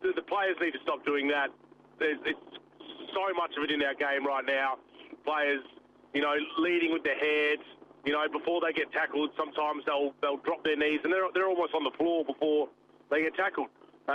the players need to stop doing that. It's so much of it in our game right now. Players, leading with their heads. Before they get tackled, sometimes they'll drop their knees and they're almost on the floor before they get tackled.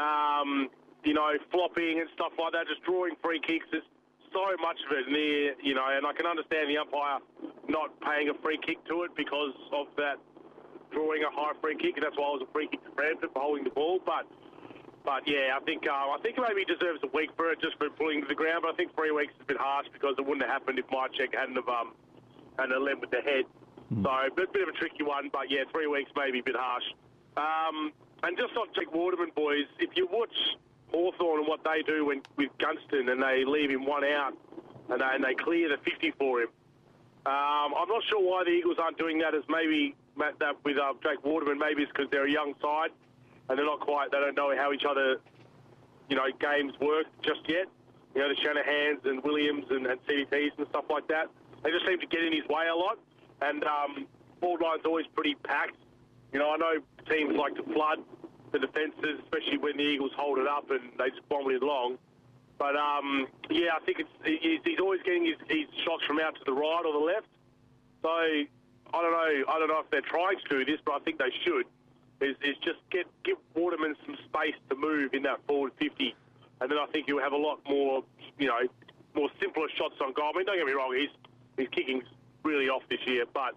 Flopping and stuff like that, just drawing free kicks. There's so much of it near, and I can understand the umpire not paying a free kick to it because of that drawing a high free kick, and that's why it was a free kick to Brantford for holding the ball. But yeah, I think maybe he deserves a week for it just for pulling to the ground. But I think 3 weeks is a bit harsh because it wouldn't have happened if Mychek hadn't led with the head. So a bit of a tricky one. But yeah, 3 weeks maybe a bit harsh. And just on Jake Waterman, boys, if you watch Hawthorn and what they do with Gunston and they leave him one out and they clear the 50 for him, I'm not sure why the Eagles aren't doing that as maybe that with Jake Waterman. Maybe it's because they're a young side and they don't know how each other, games work just yet. The Shanahans and Williams and CDTs and stuff like that. They just seem to get in his way a lot. And forward line's always pretty packed. I know teams like to flood the defences, especially when the Eagles hold it up and they just bomb it along. But, I think he's always getting his shots from out to the right or the left. So, I don't know if they're trying to do this, but I think they should, is just give Waterman some space to move in that forward 50. And then I think he'll have a lot more, more simpler shots on goal. I mean, don't get me wrong, his kicking's really off this year, but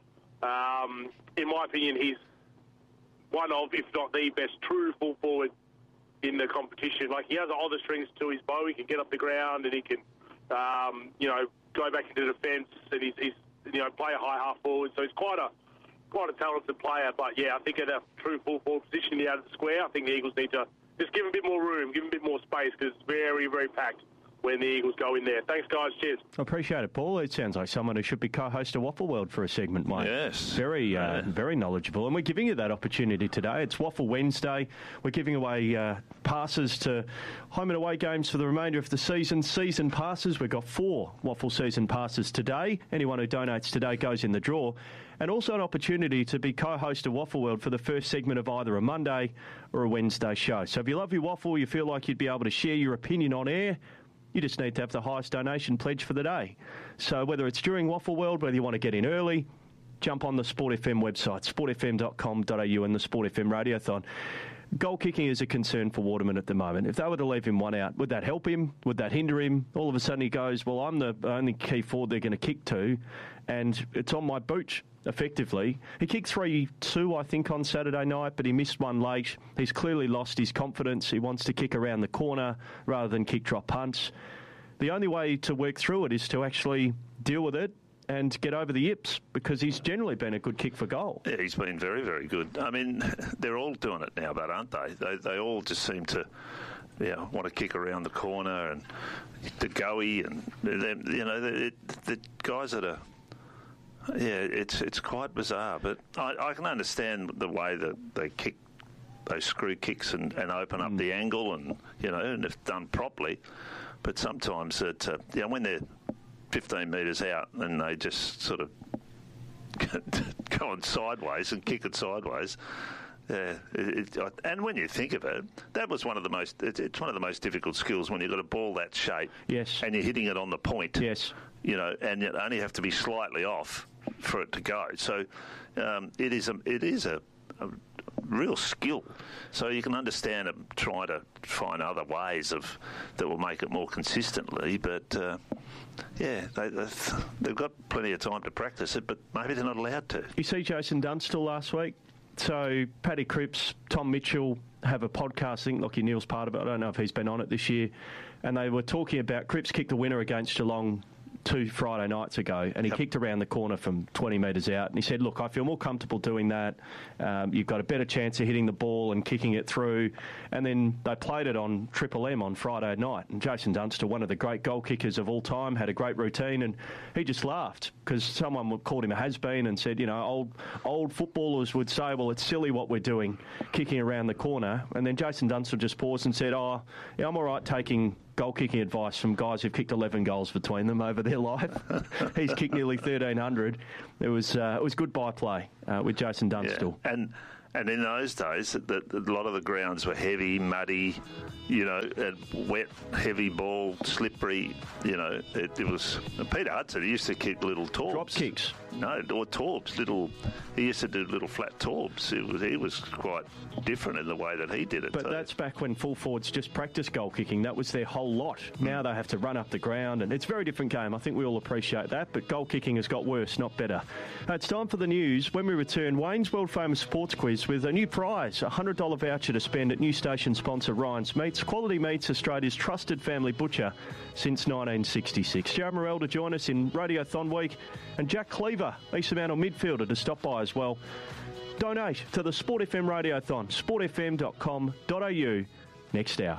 in my opinion, he's one of, if not the best true full forward in the competition. Like, he has all the strings to his bow. He can get up the ground and he can, go back into defence and he's play a high half forward. So he's quite a talented player. But yeah, I think at a true full forward position out of the square, I think the Eagles need to just give him a bit more room, give him a bit more space because it's very, very packed when the Eagles go in there. Thanks, guys. Cheers. I appreciate it, Paul. It sounds like someone who should be co-host of Waffle World for a segment, mate. Yes. Very knowledgeable. And we're giving you that opportunity today. It's Waffle Wednesday. We're giving away passes to home and away games for the remainder of the season. Season passes. We've got 4 Waffle season passes today. Anyone who donates today goes in the draw. And also an opportunity to be co-host of Waffle World for the first segment of either a Monday or a Wednesday show. So if you love your waffle, you feel like you'd be able to share your opinion on air, you just need to have the highest donation pledge for the day. So whether it's during Waffle World, whether you want to get in early, jump on the Sport FM website, sportfm.com.au and the Sport FM Radiothon. Goal kicking is a concern for Waterman at the moment. If they were to leave him one out, would that help him? Would that hinder him? All of a sudden he goes, well, I'm the only key forward they're going to kick to, and it's on my boot, effectively. He kicked 3-2, I think, on Saturday night, but he missed one late. He's clearly lost his confidence. He wants to kick around the corner rather than kick drop punts. The only way to work through it is to actually deal with it and get over the yips, because he's generally been a good kick for goal. Yeah, he's been very, very good. I mean, they're all doing it now, but aren't they? They all just seem to want to kick around the corner and the goey and the guys that are. Yeah, it's quite bizarre, but I can understand the way that they kick those screw kicks and open up the angle and if done properly. But sometimes when they're 15 metres out and they just sort of go on sideways and kick it sideways. And when you think of it, that was one of the most. It's one of the most difficult skills when you've got a ball that shape. Yes. And you're hitting it on the point. Yes. And you only have to be slightly off for it to go. So it is a real skill. So you can understand them trying to find other ways that will make it more consistently. But they've got plenty of time to practice it, but maybe they're not allowed to. You see Jason Dunstall last week? So Paddy Cripps, Tom Mitchell have a podcast. I think Lachie Neal's part of it. I don't know if he's been on it this year. And they were talking about Cripps kicked the winner against Geelong 2 Friday nights ago, and he kicked around the corner from 20 metres out. And he said, look, I feel more comfortable doing that. You've got a better chance of hitting the ball and kicking it through. And then they played it on Triple M on Friday night. And Jason Dunstall, one of the great goal kickers of all time, had a great routine. And he just laughed because someone called him a has-been and said, old footballers would say, well, it's silly what we're doing, kicking around the corner. And then Jason Dunstall just paused and said, I'm all right taking goal-kicking advice from guys who've kicked 11 goals between them over their life. He's kicked nearly 1,300. It was good by play with Jason Dunstall. Yeah. And in those days, a lot of the grounds were heavy, muddy, and wet, heavy ball, slippery. It was Peter Hudson. He used to kick little torbs. Drop kicks. No, or torbs. He used to do little flat torbs. He was quite different in the way that he did it. But that's back when full forwards just practiced goal kicking. That was their whole lot. Now they have to run up the ground, and it's a very different game. I think we all appreciate that, but goal kicking has got worse, not better. It's time for the news. When we return, Wayne's World Famous Sports Quiz with a new prize, a $100 voucher to spend at new station sponsor Ryan's Meats. Quality Meats, Australia's trusted family butcher since 1966. Jared Morrell to join us in Radiothon Week, and Jack Cleaver, Eastern Mantle midfielder, to stop by as well. Donate to the Sport FM Radiothon, sportfm.com.au, next hour.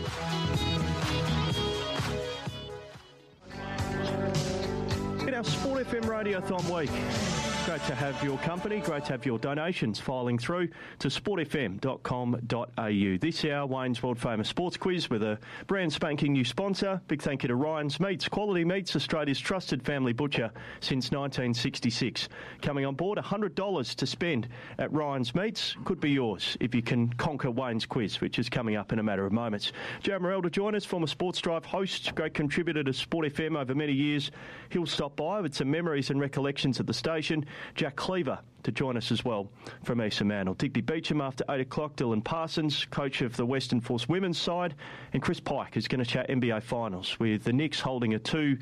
In our Sport FM Radiothon Week, great to have your company, great to have your donations filing through to sportfm.com.au. This hour, Wayne's World Famous Sports Quiz with a brand spanking new sponsor. Big thank you to Ryan's Meats. Quality Meats, Australia's trusted family butcher since 1966. Coming on board, $100 to spend at Ryan's Meats. Could be yours if you can conquer Wayne's Quiz, which is coming up in a matter of moments. Jared Morrell to join us, former Sports Drive host, great contributor to Sport FM over many years. He'll stop by with some memories and recollections at the station. Jack Cleaver to join us as well from Eastern Mantle. Digby Beecham after 8 o'clock. Dylan Parsons, coach of the Western Force women's side. And Chris Pike is going to chat NBA Finals with the Knicks holding a 2-1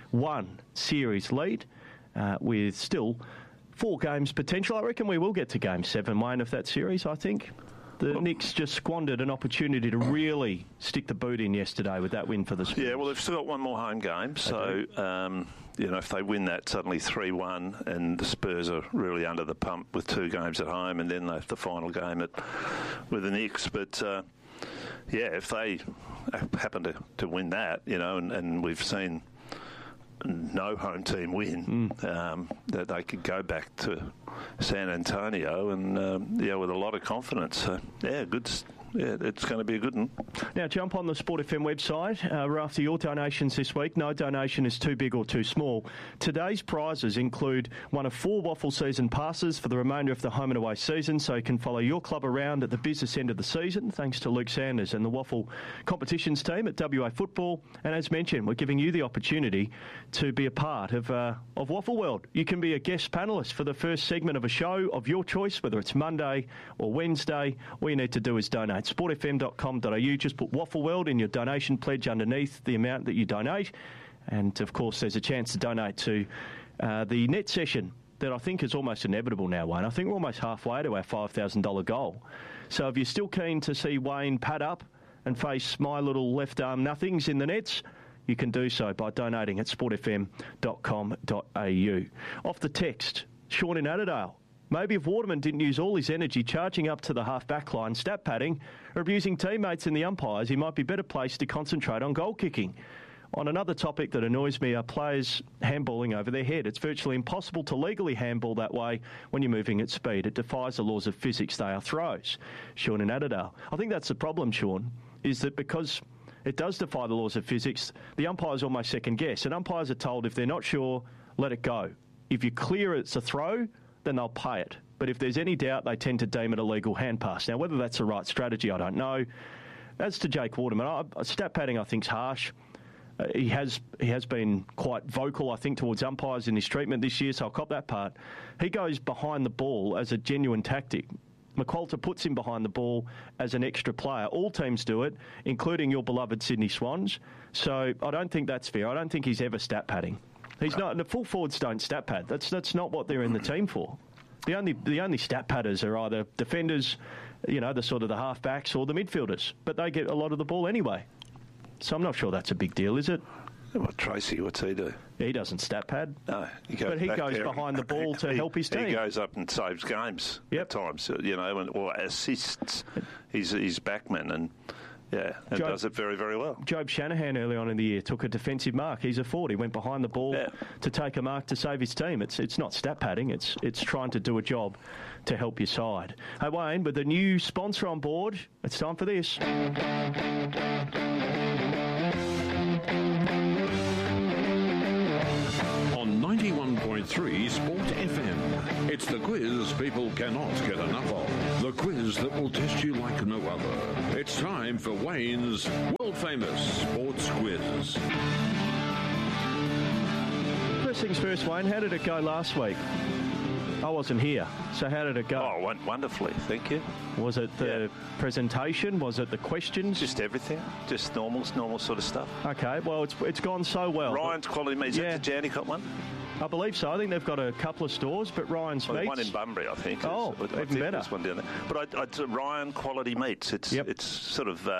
series lead with still 4 games potential. I reckon we will get to Game 7, Wayne, of that series, I think. The Knicks just squandered an opportunity to really stick the boot in yesterday with that win for the Spurs. Yeah, well, they've still got one more home game, so if they win that suddenly 3-1, and the Spurs are really under the pump with 2 games at home, and then they have the final game with the Knicks. But if they happen to win that, and we've seen no home team win, that they could go back to San Antonio and with a lot of confidence. So good. Yeah, it's going to be a good one. Now, jump on the Sport FM website. We're after your donations this week. No donation is too big or too small. Today's prizes include one of 4 Waffle season passes for the remainder of the home and away season, so you can follow your club around at the business end of the season, thanks to Luke Sanders and the Waffle competitions team at WA Football. And as mentioned, we're giving you the opportunity to be a part of Waffle World. You can be a guest panellist for the first segment of a show of your choice, whether it's Monday or Wednesday. All you need to do is donate. sportfm.com.au. Just put Waffle World in your donation pledge underneath the amount that you donate. And, of course, there's a chance to donate to the net session that I think is almost inevitable now, Wayne. I think we're almost halfway to our $5,000 goal. So if you're still keen to see Wayne pad up and face my little left arm nothings in the nets, you can do so by donating at sportfm.com.au. Off the text, Sean in Adelaide. Maybe if Waterman didn't use all his energy charging up to the half-back line, stat padding, or abusing teammates and the umpires, he might be better placed to concentrate on goal kicking. On another topic that annoys me are players handballing over their head. It's virtually impossible to legally handball that way when you're moving at speed. It defies the laws of physics. They are throws. Sean in Adelaide. I think that's the problem, Sean, is that because it does defy the laws of physics, the umpires almost second guess. And umpires are told if they're not sure, let it go. If you're clear it's a throw, then they'll pay it. But if there's any doubt, they tend to deem it a legal hand pass. Now, whether that's the right strategy, I don't know. As to Jake Waterman, stat padding I think is harsh. He has been quite vocal, I think, towards umpires in his treatment this year, so I'll cop that part. He goes behind the ball as a genuine tactic. McQualter puts him behind the ball as an extra player. All teams do it, including your beloved Sydney Swans. So I don't think that's fair. I don't think he's ever stat padding. He's not. The full forwards don't stat pad. That's not what they're in the team for. The only stat padders are either defenders, the sort of the half-backs, or the midfielders. But they get a lot of the ball anyway. So I'm not sure that's a big deal, is it? Well, Tracy, what's he do? He doesn't stat pad. No, he goes behind the ball to help his team. He goes up and saves games at times, or assists. He's backman and does it very, very well. Job Shanahan early on in the year took a defensive mark. He's a forward. He went behind the ball to take a mark to save his team. It's not stat padding. It's trying to do a job to help your side. Hey, Wayne, with the new sponsor on board, it's time for this. On 91.3 Sport FM, it's the quiz people cannot get enough of. The quiz that will test you like no other. It's time for Wayne's world-famous sports quiz. First things first, Wayne, how did it go last week? I wasn't here, so how did it go? Oh, went wonderfully, thank you. Was it the presentation? Was it the questions? Just everything, just normal sort of stuff. Okay, well, it's gone so well. Ryan's Quality Meats, is that the Jandakot one? I believe so. I think they've got a couple of stores, but Ryan's Meats... one in Bunbury, I think. Oh, even better. There's one down there. But I Ryan Quality Meats, it's sort of...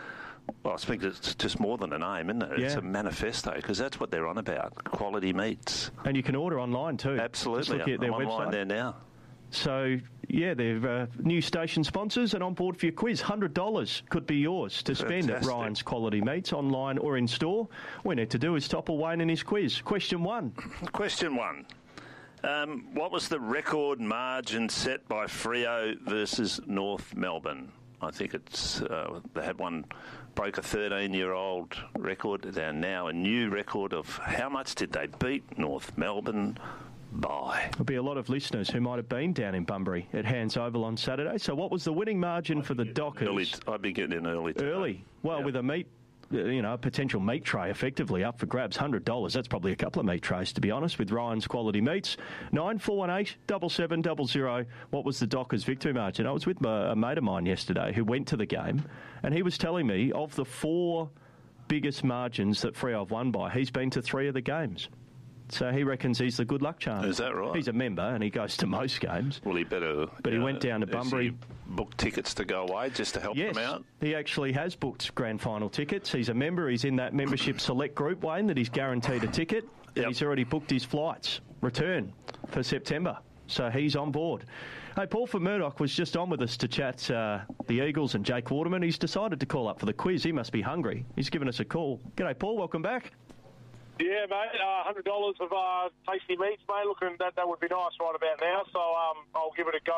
I think it's just more than a name, isn't it? Yeah. It's a manifesto, because that's what they're on about, quality meats. And you can order online too. Absolutely. Just look at their I'm website. online there now. So, yeah, they're new station sponsors and on board for your quiz. $100 could be yours to spend at Ryan's Quality Meats, online or in store. All we need to do is topple Wayne in his quiz. Question 1. Question 1. What was the record margin set by Freo versus North Melbourne? I think it's they had one, broke a 13-year-old record. They're now a new record of how much did they beat North Melbourne by? There'll be a lot of listeners who might have been down in Bunbury at Hands Oval on Saturday. So what was the winning margin for the Dockers? I'd be getting in early today. Early? Well, with a meat... a potential meat tray effectively up for grabs, $100. That's probably a couple of meat trays, to be honest, with Ryan's Quality Meats. 9418 7700. What was the Dockers' victory margin? I was with a mate of mine yesterday who went to the game, and he was telling me of the 4 biggest margins that Freo have won by, he's been to 3 of the games. So he reckons he's the good luck charm. Is that right? He's a member and he goes to most games. Well, he better... But he went down to Bunbury. He booked tickets to go away just to help them out? He actually has booked grand final tickets. He's a member. He's in that membership select group, Wayne, that he's guaranteed a ticket. And he's already booked his flights return for September. So he's on board. Hey, Paul from Murdoch was just on with us to chat the Eagles and Jake Waterman. He's decided to call up for the quiz. He must be hungry. He's given us a call. G'day, Paul. Welcome back. Yeah, mate, $100 of tasty meats, mate. Looking, that would be nice right about now. So I'll give it a go.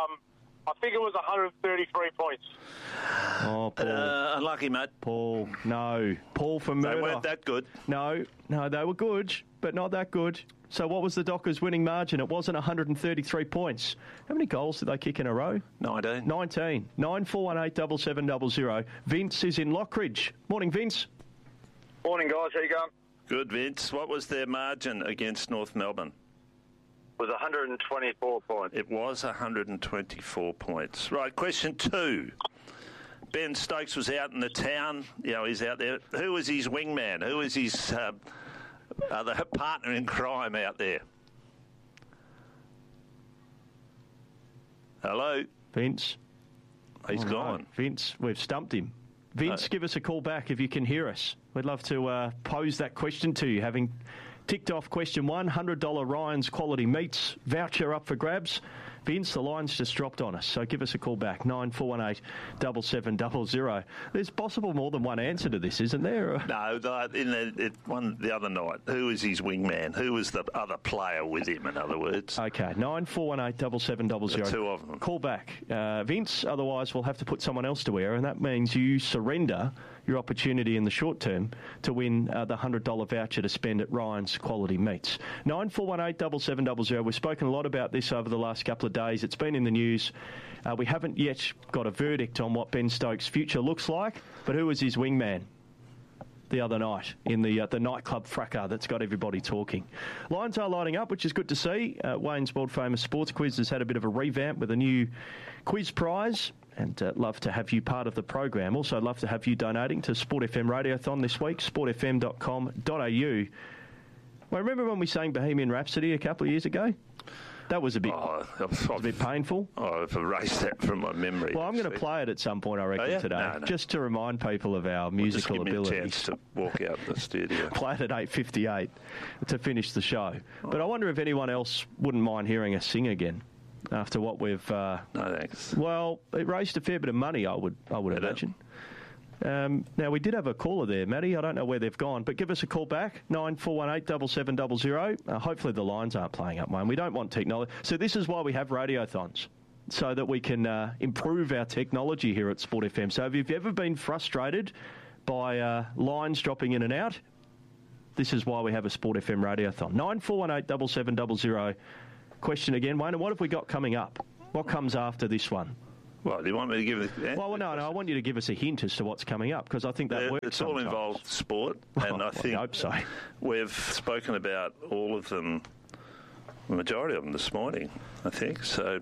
I think it was 133 points. Oh, Paul. Unlucky, mate. Paul, no. Paul from Murdoch. They weren't that good. No, they were good, but not that good. So what was the Dockers' winning margin? It wasn't 133 points. How many goals did they kick in a row? 19. 9418 7700. Vince is in Lockridge. Morning, Vince. Morning, guys. How you going? Good, Vince. What was their margin against North Melbourne? It was 124 points. It was 124 points. Right, question 2. Ben Stokes was out in the town. He's out there. Who was his wingman? Who was his other partner in crime out there? Hello? Vince. He's gone. No. Vince, we've stumped him. Vince, give us a call back if you can hear us. We'd love to pose that question to you, having ticked off question 1, $100 Ryan's Quality Meats voucher up for grabs. Vince, the line's just dropped on us, so give us a call back, 9418 7700. There's possible more than one answer to this, isn't there? No, the other night, who was his wingman? Who was the other player with him, in other words? Okay, 9418 7700. The 2 of them. Call back. Vince, otherwise we'll have to put someone else to air, and that means you surrender your opportunity in the short term to win the $100 voucher to spend at Ryan's Quality Meats. 9418 7700. We've spoken a lot about this over the last couple of days. It's been in the news. We haven't yet got a verdict on what Ben Stokes' future looks like, but who was his wingman the other night in the nightclub fracas that's got everybody talking? Lines are lighting up, which is good to see. Wayne's world-famous sports quiz has had a bit of a revamp with a new quiz prize, and love to have you part of the program. Also love to have you donating to Sport FM Radiothon this week, sportfm.com.au. Well, remember when we sang Bohemian Rhapsody a couple of years ago? That was a bit, a bit painful. I've erased that from my memory. Well, I'm going to play it at some point, I reckon, today, just to remind people of our musical abilities. Just give me a chance to walk out the studio. Play it at 8:58 to finish the show. But I wonder if anyone else wouldn't mind hearing us sing again after what we've... no, thanks. Well, it raised a fair bit of money, I would imagine. Now, we did have a caller there, Matty. I don't know where they've gone, but give us a call back, 9418 7700. Hopefully the lines aren't playing up, Wayne. We don't want technology. So this is why we have radiothons, so that we can improve our technology here at Sport FM. So if you've ever been frustrated by lines dropping in and out, this is why we have a Sport FM radiothon. 9418 7700. Question again, Wayne, and what have we got coming up? What comes after this one? Well, do you want me to give it? Well, no, I want you to give us a hint as to what's coming up, because I think that works. It's all sometimes. involved sport, and I think hope so. We've spoken about all of them, the majority of them this morning, I think. So,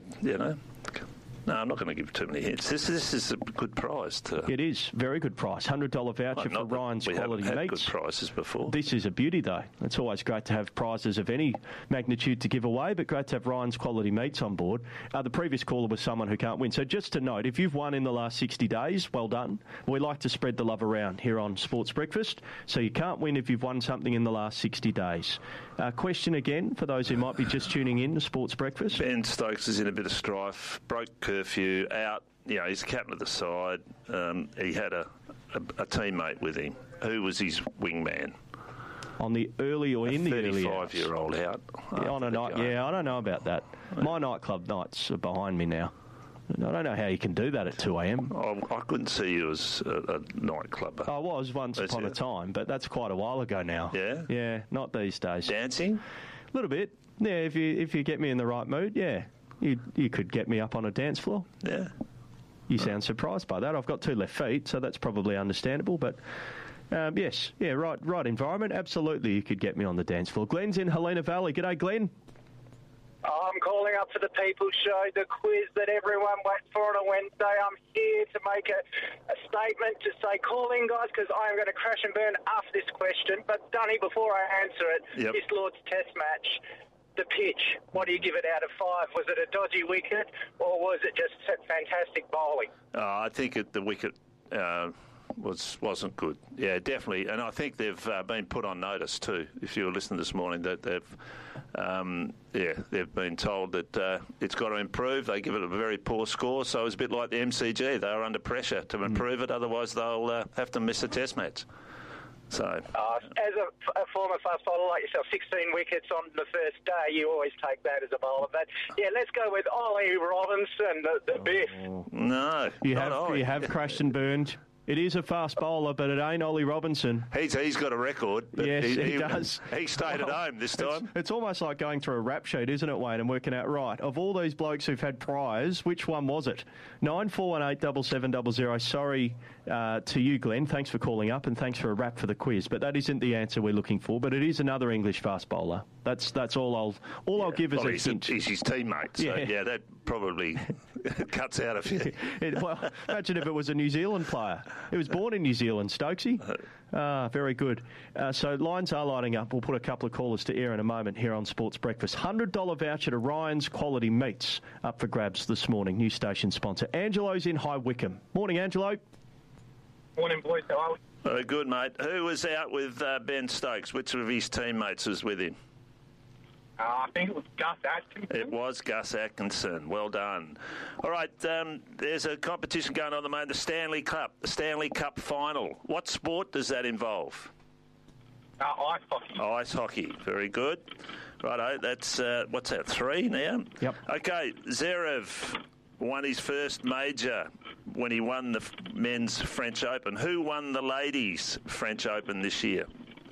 no, I'm not going to give too many hints. This is a good prize. It is. Very good price. $100 voucher for Ryan's Quality Meats. We haven't had Meats. good prices before. This is a beauty, though. It's always great to have prizes of any magnitude to give away, but great to have Ryan's Quality Meats on board. The previous caller was someone who can't win. So just to note, if you've won in the last 60 days, well done. We like to spread the love around here on Sports Breakfast. So you can't win if you've won something in the last 60 days. Question again, for those who might be just tuning in to Sports Breakfast. Ben Stokes is in a bit of strife, broke curfew, out. He's captain of the side. He had a teammate with him who was his wingman. On the early or in the early hours? 35-year-old out. On a night, I don't know about that. My nightclub nights are behind me now. I don't know how you can do that at 2 a.m. I couldn't see you as a nightclubber. I was once upon a time, but that's quite a while ago now. Yeah? Yeah, not these days. Dancing? A little bit. Yeah, if you get me in the right mood, yeah. You could get me up on a dance floor. Yeah. You sound surprised by that. I've got 2 left feet, so that's probably understandable, but... yes, yeah, right environment. Absolutely, you could get me on the dance floor. Glenn's in Helena Valley. G'day, Glenn. I'm calling up for the People's Show, the quiz that everyone waits for on a Wednesday. I'm here to make a statement to say, call in, guys, because I am going to crash and burn after this question. But, Dunny, before I answer it, This Lord's Test match, the pitch, what do you give it out of 5? Was it a dodgy wicket, or was it just fantastic bowling? I think the wicket... wasn't good. Yeah, definitely. And I think they've been put on notice too. If you were listening this morning, that they've been told that it's got to improve. They give it a very poor score, so it's a bit like the MCG. They are under pressure to improve it, otherwise they'll have to miss a test match. So, as a former fast bowler like yourself, 16 wickets on the first day, you always take that as a bowler. But yeah, let's go with Ollie Robinson, the Biff. No, you have crashed and burned. It is a fast bowler, but it ain't Ollie Robinson. He's got a record. But yes, he does. He stayed at home this time. It's almost like going through a rap sheet, isn't it, Wayne, and working out, right, of all these blokes who've had priors, which one was it? 9418 7700. Sorry to you, Glenn. Thanks for calling up, and thanks for a rap for the quiz. But that isn't the answer we're looking for, but it is another English fast bowler. That's all I'll give as a hint. He's his teammate, so yeah that probably cuts out a few. Well, imagine if it was a New Zealand player. He was born in New Zealand, Stokesy. Very good. So lines are lighting up. We'll put a couple of callers to air in a moment here on Sports Breakfast. $100 voucher to Ryan's Quality Meats up for grabs this morning. New station sponsor. Angelo's in High Wycombe. Morning, Angelo. Morning, boys. How are we? Good, mate. Who was out with Ben Stokes? Which of his teammates was with him? I think it was Gus Atkinson. It was Gus Atkinson. Well done. All right, there's a competition going on at the moment, the Stanley Cup final. What sport does that involve? Ice hockey. Ice hockey. Very good. Righto, that's, what's that, 3 now? Yep. Okay, Zverev won his first major when he won the men's French Open. Who won the ladies' French Open this year?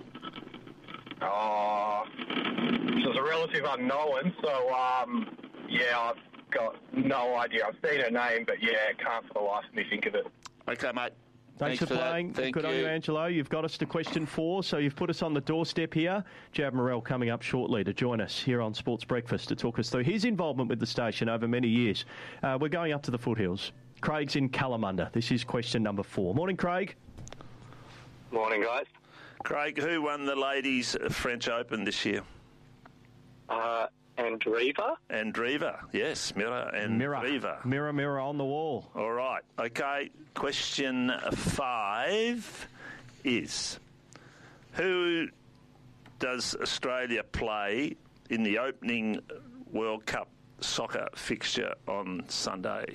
It was a relative unknown, so, I've got no idea. I've seen her name, but, can't for the life of me think of it. Okay, mate. Thanks for playing. Good on you, Angelo. You've got us to question 4, so you've put us on the doorstep here. Jab Morrell coming up shortly to join us here on Sports Breakfast to talk us through his involvement with the station over many years. We're going up to the foothills. Craig's in Kalamunda. This is question number 4. Morning, Craig. Morning, guys. Craig, who won the ladies' French Open this year? Andreeva? Andreeva, yes. Andreeva. Mirror on the wall. All right. Okay, question 5 is, who does Australia play in the opening World Cup soccer fixture on Sunday?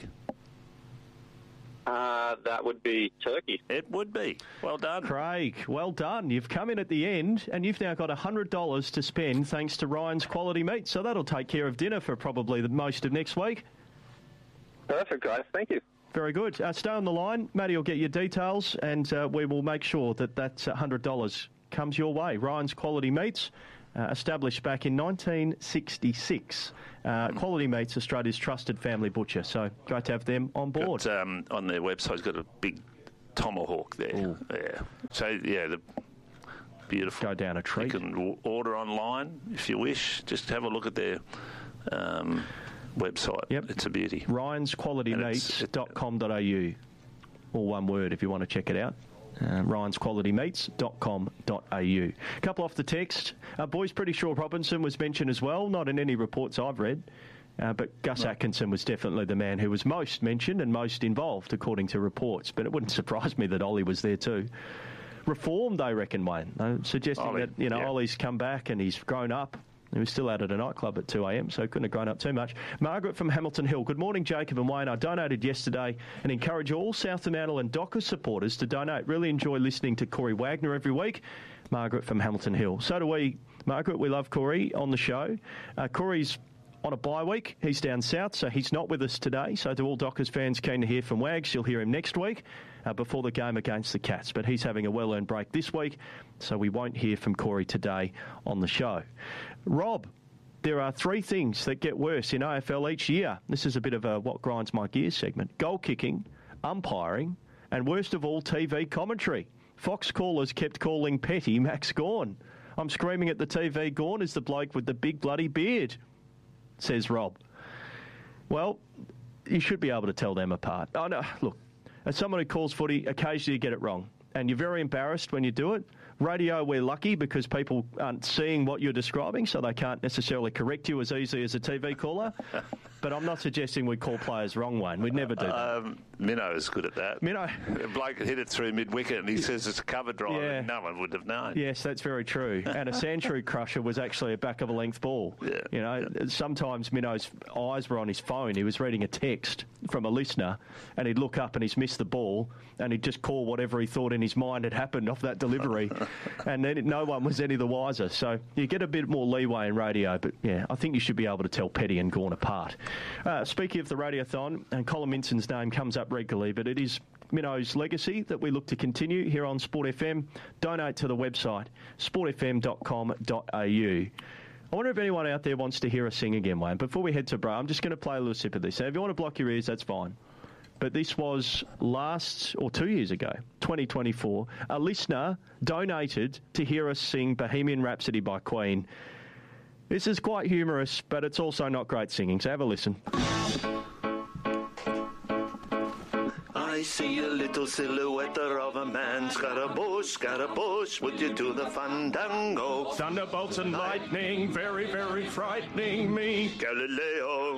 That would be Turkey. It would be. Well done. Craig, well done. You've come in at the end and you've now got $100 to spend thanks to Ryan's Quality Meat. So that'll take care of dinner for probably the most of next week. Perfect, guys. Thank you. Very good. Stay on the line. Matty will get your details and we will make sure that $100 comes your way. Ryan's Quality Meats. established back in 1966. Quality Meats, Australia's trusted family butcher. So great to have them on board. Got, on their website, it's got a big tomahawk there. Ooh. Yeah. So, yeah, beautiful. Go down a treat. You can order online if you wish. Just have a look at their website. Yep. It's a beauty. Ryan'sQualityMeats.com.au. All one word if you want to check it out. Ryan'sQualityMeats.com.au. A couple off the text. Boys, pretty sure Robinson was mentioned as well, not in any reports I've read. But Gus Atkinson was definitely the man who was most mentioned and most involved, according to reports. But it wouldn't surprise me that Ollie was there too. Reformed, they reckon, Wayne. Suggesting Ollie, that, Ollie's come back and he's grown up. He was still out at a nightclub at 2 a.m, so he couldn't have grown up too much. Margaret from Hamilton Hill. Good morning, Jacob and Wayne. I donated yesterday and encourage all Southampton and Dockers supporters to donate. Really enjoy listening to Corey Wagner every week. Margaret from Hamilton Hill. So do we, Margaret. We love Corey on the show. Corey's on a bye week. He's down south, so he's not with us today. So to all Dockers fans keen to hear from Wags, you'll hear him next week before the game against the Cats. But he's having a well-earned break this week, so we won't hear from Corey today on the show. Rob, there are 3 things that get worse in AFL each year. This is a bit of a what grinds my gears segment. Goal kicking, umpiring, and worst of all, TV commentary. Fox callers kept calling Petty Max Gawn. I'm screaming at the TV, Gawn is the bloke with the big bloody beard, says Rob. Well, you should be able to tell them apart. Oh, no, look, as someone who calls footy, occasionally you get it wrong. And you're very embarrassed when you do it. Radio, we're lucky because people aren't seeing what you're describing, so they can't necessarily correct you as easily as a TV caller. But I'm not suggesting we call players wrong, Wayne. We'd never do that. Minnow is good at that. Minnow. A bloke hit it through mid-wicket and he says it's a cover drive. Yeah. No one would have known. Yes, that's very true. And a Sandshrew crusher was actually a back-of-a-length ball. Yeah. Sometimes Minnow's eyes were on his phone. He was reading a text from a listener and he'd look up and he's missed the ball and he'd just call whatever he thought in his mind had happened off that delivery. And then no one was any the wiser. So you get a bit more leeway in radio. But, yeah, I think you should be able to tell Petty and Gawn apart. Speaking of the Radiothon, and Colin Minson's name comes up regularly, but it is Minnow's legacy that we look to continue here on Sport FM. Donate to the website, sportfm.com.au. I wonder if anyone out there wants to hear us sing again, Wayne. Before we head to Bra, I'm just going to play a little sip of this. So if you want to block your ears, that's fine. But this was 2 years ago, 2024. A listener donated to hear us sing Bohemian Rhapsody by Queen. This is quite humorous, but it's also not great singing, so have a listen. I see a little silhouette of a man, Scaramouche, would you do the fandango? Thunderbolts and lightning, very, very frightening me. Galileo,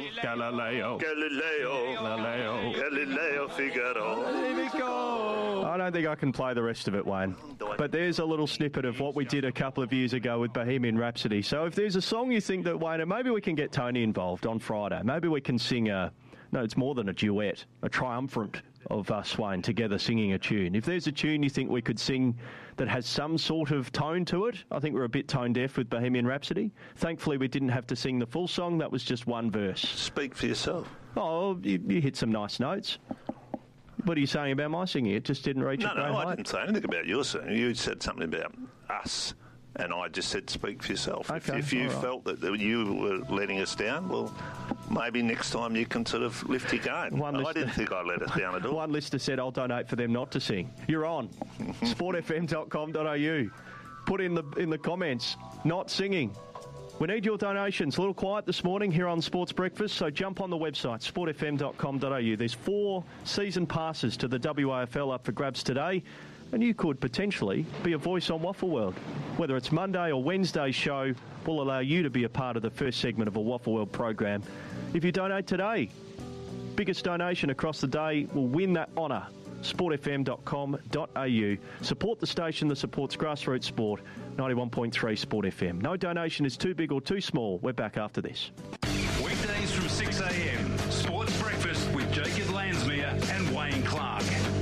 Figaro. There we go. I don't think I can play the rest of it, Wayne. But there's a little snippet of what we did a couple of years ago with Bohemian Rhapsody. So if there's a song you think that, Wayne, maybe we can get Tony involved on Friday. Maybe we can sing no, it's more than a duet, a triumvirate of us, Wayne, together singing a tune. If there's a tune you think we could sing that has some sort of tone to it, I think we're a bit tone deaf with Bohemian Rhapsody. Thankfully, we didn't have to sing the full song. That was just one verse. Speak for yourself. Oh, you hit some nice notes. What are you saying about my singing? It just didn't reach a great height. No, I didn't say anything about your singing. You said something about us. And I just said, speak for yourself. Okay, if you felt that you were letting us down, well, maybe next time you can sort of lift your game. I didn't think I let us down at all. One listener said, I'll donate for them not to sing. You're on. sportfm.com.au. Put in the comments, not singing. We need your donations. A little quiet this morning here on Sports Breakfast, so jump on the website, sportfm.com.au. There's 4 season passes to the WAFL up for grabs today. And you could potentially be a voice on Waffle World. Whether it's Monday or Wednesday's show, will allow you to be a part of the first segment of a Waffle World program. If you donate today, biggest donation across the day will win that honour. sportfm.com.au. Support the station that supports grassroots sport, 91.3 Sport FM. No donation is too big or too small. We're back after this. Weekdays from 6 a.m. Sports Breakfast with Jacob Lansmere and Wayne Clark.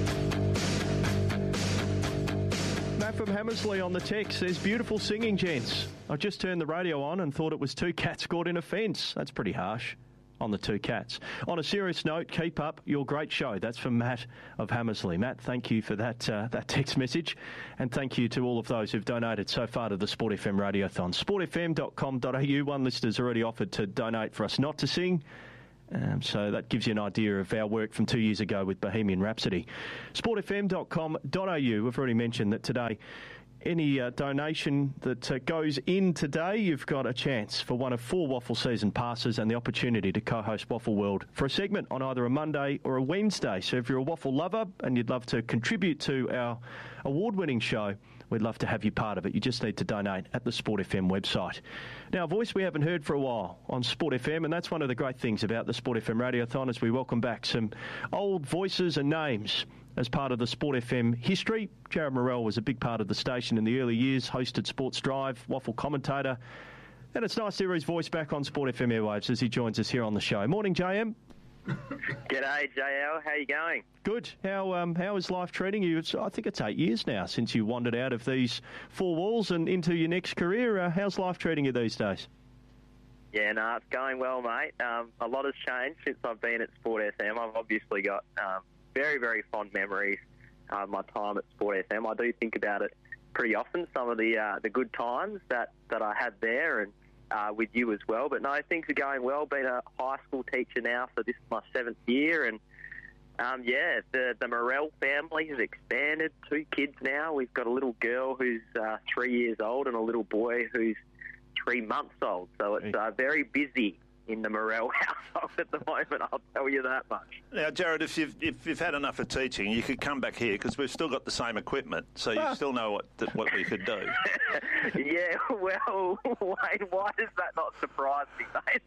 Matt from Hammersley on the text says, beautiful singing, gents. I just turned the radio on and thought it was 2 cats caught in a fence. That's pretty harsh. on the Two Cats. On a serious note, keep up your great show. That's from Matt of Hammersley. Matt, thank you for that text message, and thank you to all of those who've donated so far to the Sport FM Radiothon. sportfm.com.au. One listener's already offered to donate for us not to sing. So that gives you an idea of our work from 2 years ago with Bohemian Rhapsody. sportfm.com.au. We've already mentioned that today, any donation that goes in today, you've got a chance for one of 4 Waffle season passes and the opportunity to co-host Waffle World for a segment on either a Monday or a Wednesday. So if you're a Waffle lover and you'd love to contribute to our award-winning show, we'd love to have you part of it. You just need to donate at the Sport FM website. Now, a voice we haven't heard for a while on Sport FM, and that's one of the great things about the Sport FM Radiothon, as we welcome back some old voices and names as part of the Sport FM history. Jared Morrell was a big part of the station in the early years, hosted Sports Drive, Waffle commentator. And it's nice to hear his voice back on Sport FM airwaves as he joins us here on the show. Morning, JM. G'day, JL. How you going? Good. How is life treating you? I think it's 8 years now since you wandered out of these 4 walls and into your next career. How's life treating you these days? Yeah, no, it's going well, mate. A lot has changed since I've been at Sport FM. I've obviously got very, very fond memories of my time at Sport FM. I do think about it pretty often, some of the good times that I had there, and with you as well. But no, things are going well. Been a high school teacher now, so this is my 7th year, and the Morrell family has expanded. 2 kids now. We've got a little girl who's 3 years old and a little boy who's 3 months old. So it's very busy in the Morrell household at the moment, I'll tell you that much. Now, Jared, if you've had enough of teaching, you could come back here because we've still got the same equipment, so you still know what we could do. Yeah, well, Wayne, why does that not surprise me, mate?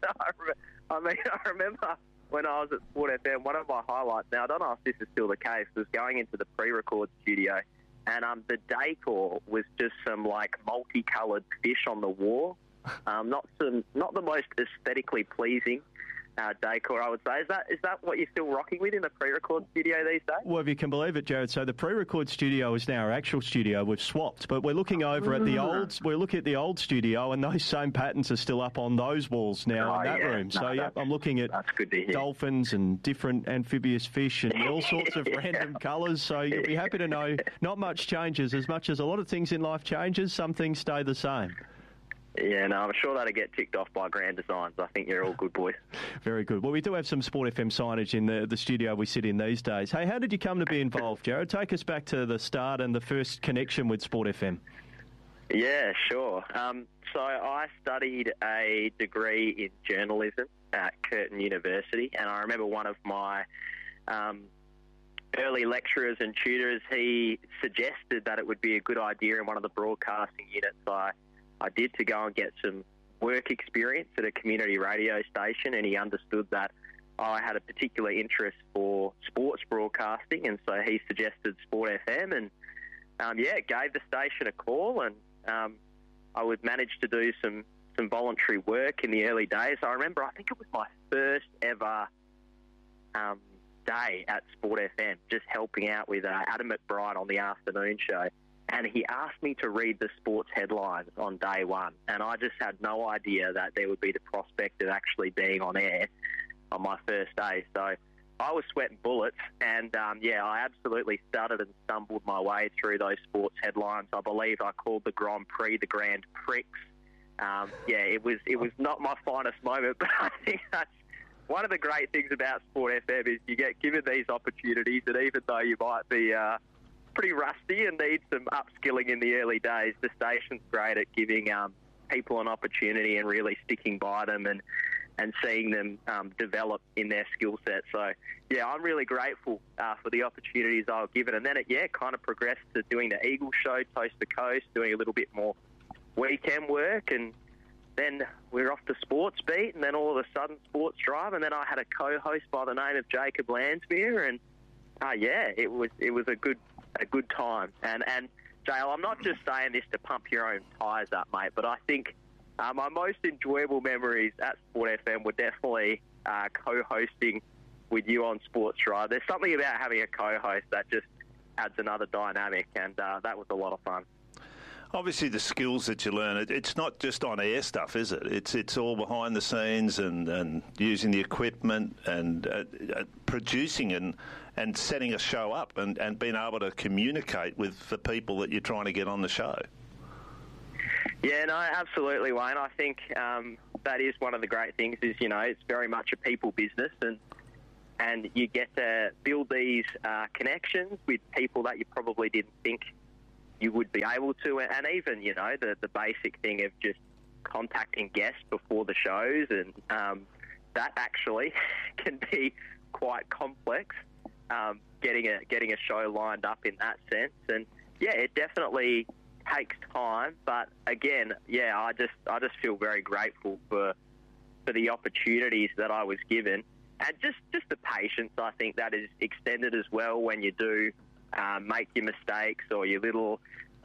I remember when I was at Sport FM, one of my highlights, now I don't know if this is still the case, was going into the pre-record studio, and the decor was just some multicoloured fish on the wall. Not the most aesthetically pleasing decor, I would say. Is that what you're still rocking with in the pre-record studio these days? Well, if you can believe it, Jared. So the pre-record studio is now our actual studio. We've swapped, but we're looking over at the old. We're looking at the old studio, and those same patterns are still up on those walls now in that room. So I'm looking at dolphins and different amphibious fish and all sorts of random colours. So you'll be happy to know not much changes. As much as a lot of things in life changes, some things stay the same. Yeah, no, I'm sure that'll get ticked off by Grand Designs. I think you're all good boys. Very good. Well, we do have some Sport FM signage in the studio we sit in these days. Hey, how did you come to be involved, Jared? Take us back to the start and the first connection with Sport FM. Yeah, sure. So I studied a degree in journalism at Curtin University, and I remember one of my early lecturers and tutors, he suggested that it would be a good idea in one of the broadcasting units I did to go and get some work experience at a community radio station, and he understood that I had a particular interest for sports broadcasting, and so he suggested Sport FM, and gave the station a call, and I would manage to do some voluntary work in the early days. I remember, I think it was my first ever day at Sport FM, just helping out with Adam McBride on the afternoon show. And he asked me to read the sports headlines on day one. And I just had no idea that there would be the prospect of actually being on air on my first day. So I was sweating bullets. And, I absolutely stuttered and stumbled my way through those sports headlines. I believe I called the Grand Prix the Grand Prix. It was not my finest moment, but I think that's one of the great things about Sport FM is you get given these opportunities, and even though you might be pretty rusty and need some upskilling in the early days, the station's great at giving people an opportunity and really sticking by them and seeing them develop in their skill set. So, I'm really grateful for the opportunities I was given. And then it kind of progressed to doing the Eagle Show, Coast to Coast, doing a little bit more weekend work. And then we were off to Sports Beat, and then all of a sudden Sports Drive. And then I had a co-host by the name of Jacob Landsmere. And, it was a good time. And JL, I'm not just saying this to pump your own tyres up, mate, but I think my most enjoyable memories at Sport FM were definitely co-hosting with you on Sports Drive. There's something about having a co-host that just adds another dynamic, and that was a lot of fun. obviously the skills that you learn, it's not just on air stuff, is it? It's all behind the scenes and using the equipment and producing and setting a show up and being able to communicate with the people that you're trying to get on the show. Yeah, no, absolutely, Wayne. I think that is one of the great things is, it's very much a people business and you get to build these connections with people that you probably didn't think you would be able to, and even, the basic thing of just contacting guests before the shows, and that actually can be quite complex, getting a show lined up in that sense. And, yeah, it definitely takes time, but again, I just feel very grateful for the opportunities that I was given, and just the patience I think that is extended as well when you do make your mistakes or your little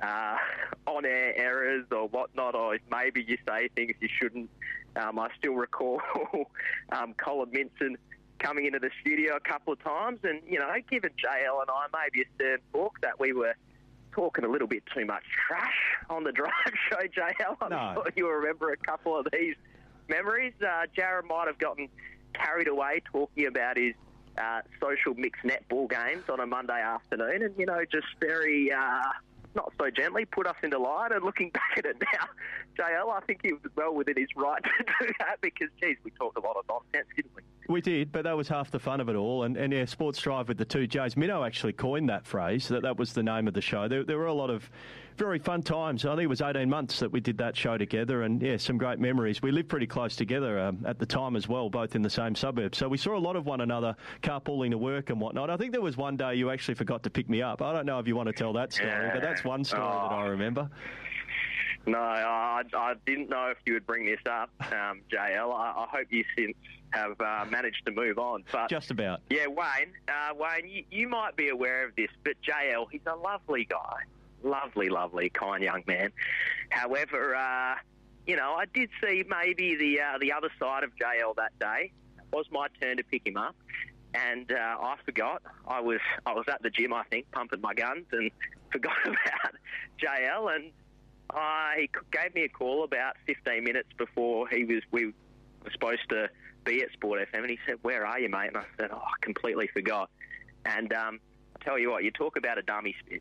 on-air errors or whatnot, or maybe you say things you shouldn't. I still recall Colin Minson coming into the studio a couple of times and, giving JL and I maybe a stern talk that we were talking a little bit too much trash on the drive show, JL. I'm sure you remember a couple of these memories. Jared might have gotten carried away talking about his social mixed netball games on a Monday afternoon and, just very not so gently put us into line. And looking back at it now, JL, I think he was well within his right to do that because, geez, we talked a lot of nonsense, didn't we? We did, but that was half the fun of it all. And yeah, Sports Drive with the 2 J's. Minnow actually coined that phrase. That was the name of the show. There were a lot of very fun times. I think it was 18 months that we did that show together, and, yeah, some great memories. We lived pretty close together at the time as well, both in the same suburb. So we saw a lot of one another carpooling to work and whatnot. I think there was one day you actually forgot to pick me up. I don't know if you want to tell that story, but that's one story that I remember. No, I didn't know if you would bring this up, JL. I hope you since have managed to move on. But just about. Yeah, Wayne, you might be aware of this, but JL, he's a lovely guy. Lovely, kind young man. However, I did see maybe the other side of JL that day. It was my turn to pick him up, and I forgot. I was at the gym, I think, pumping my guns, and forgot about JL, and he gave me a call about 15 minutes before we were supposed to be at Sport FM, and he said, "Where are you, mate?" And I said, "Oh, I completely forgot." And I tell you what, you talk about a dummy spit.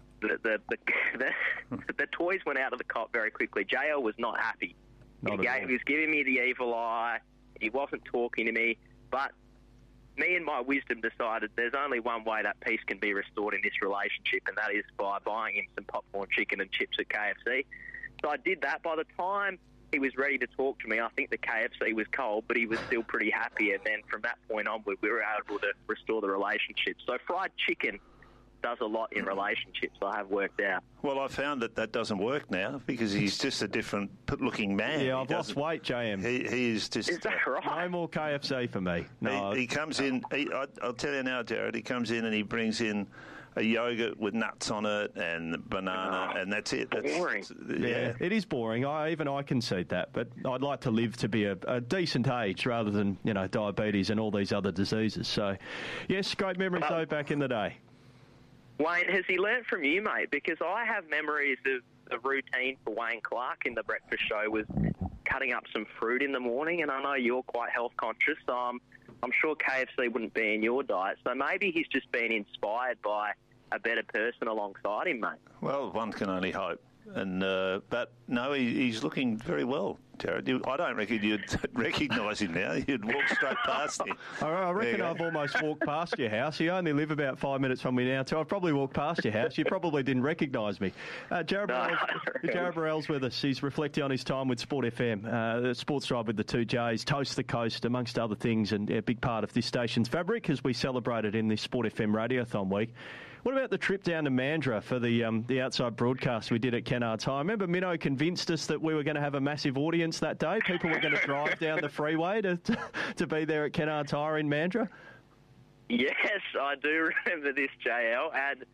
The toys went out of the cot very quickly. JL was not happy. He was giving me the evil eye. He wasn't talking to me. But me and my wisdom decided there's only one way that peace can be restored in this relationship, and that is by buying him some popcorn chicken and chips at KFC. So I did that. By the time he was ready to talk to me, I think the KFC was cold, but he was still pretty happy. And then from that point onward, we were able to restore the relationship. So fried chicken does a lot in relationships, I have worked out. Well, I found that doesn't work now because he's just a different-looking man. Yeah, I've lost weight, JM. He is just... Is that right? No more KFC for me. No. He comes in... I'll tell you now, Jared, he comes in and he brings in a yogurt with nuts on it and banana, and that's it. That's boring. Yeah, it is boring. Even I concede that, but I'd like to live to be a decent age rather than, diabetes and all these other diseases. So, yes, great memories, though, back in the day. Wayne, has he learnt from you, mate? Because I have memories of the routine for Wayne Clark in the breakfast show was cutting up some fruit in the morning, and I know you're quite health conscious, so I'm sure KFC wouldn't be in your diet. So maybe he's just been inspired by a better person alongside him, mate. Well, one can only hope. And but no, he's looking very well, Jared. I don't reckon you'd recognise him now. You'd walk straight past him. I reckon I've almost walked past your house. You only live about 5 minutes from me now, so I've probably walked past your house. You probably didn't recognise me. Jared Burrell's with us. He's reflecting on his time with Sport FM. The Sports Drive with the 2 J's, Toast the Coast, amongst other things, and a big part of this station's fabric as we celebrated in this Sport FM Radiothon week. What about the trip down to Mandurah for the outside broadcast we did at Kennards High? I remember Minnow convinced us that we were going to have a massive audience that day. People were going to drive down the freeway to be there at Kennards High in Mandurah. Yes, I do remember this, JL. And,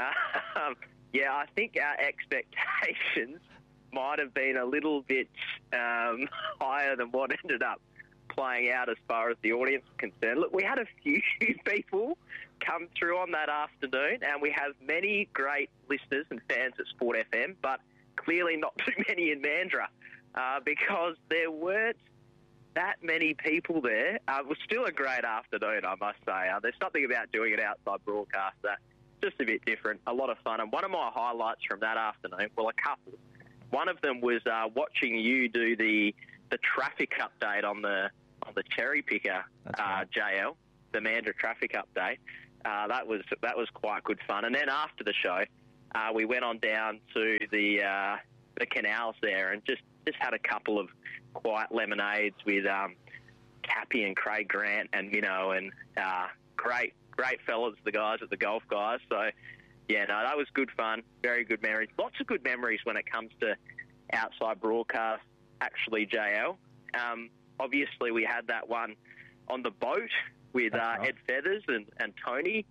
I think our expectations might have been a little bit higher than what ended up playing out as far as the audience is concerned. Look, we had a few people come through on that afternoon, and we have many great listeners and fans at Sport FM, but clearly not too many in Mandurah because there weren't that many people there. It was still a great afternoon, I must say. There's something about doing it outside broadcast that's just a bit different, a lot of fun. And one of my highlights from that afternoon, well, a couple. One of them was watching you do the traffic update on the cherry picker, right. JL, the Mandurah traffic update. That was quite good fun. And then after the show, we went on down to the canals there and just had a couple of quiet lemonades with Cappy and Craig Grant and Minnow and great fellas, the guys at the Golf Guys. So, yeah, no, that was good fun. Very good memories. Lots of good memories when it comes to outside broadcast, actually, JL. Obviously, we had that one on the boat with Ed Feathers and Tony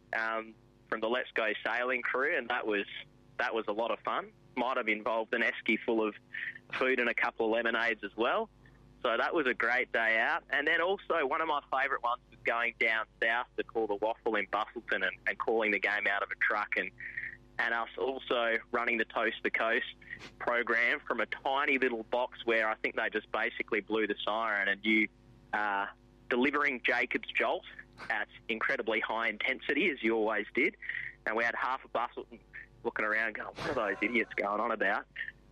from the Let's Go Sailing crew, and that was a lot of fun. Might have involved an esky full of food and a couple of lemonades as well. So that was a great day out. And then also one of my favourite ones was going down south to call the Waffle in Bustleton and calling the game out of a truck and us also running the Toast the Coast program from a tiny little box where I think they just basically blew the siren and you delivering Jacob's Jolt at incredibly high intensity, as you always did. And we had half of Bustleton looking around going, what are those idiots going on about?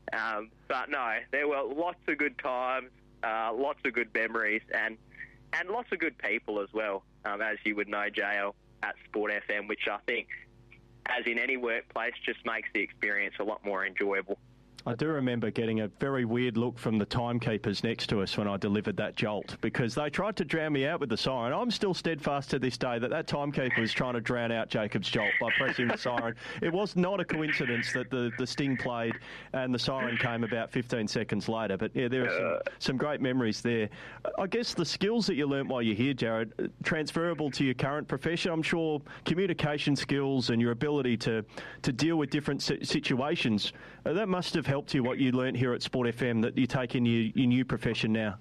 But no, there were lots of good times, lots of good memories, and lots of good people as well, as you would know, JL, at Sport FM, which I think, as in any workplace, just makes the experience a lot more enjoyable. I do remember getting a very weird look from the timekeepers next to us when I delivered that jolt because they tried to drown me out with the siren. I'm still steadfast to this day that timekeeper was trying to drown out Jacob's Jolt by pressing the siren. It was not a coincidence that the sting played and the siren came about 15 seconds later. But, yeah, there are some great memories there. I guess the skills that you learnt while you're here, Jared, transferable to your current profession. I'm sure communication skills and your ability to deal with different situations, that must have helped you what you learnt here at Sport FM that you take in your new profession now.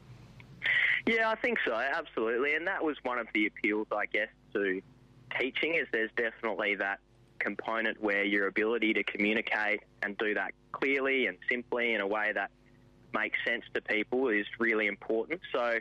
Yeah, I think so, absolutely. And that was one of the appeals, I guess, to teaching is there's definitely that component where your ability to communicate and do that clearly and simply in a way that makes sense to people is really important. So,